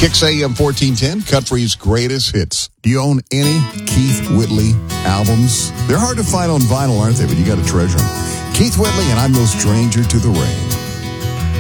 Kicks AM 1410, Country's greatest hits. Do you own any Keith Whitley albums? They're hard to find on vinyl, aren't they? But you got to treasure them. Keith Whitley and I'm No Stranger to the Rain.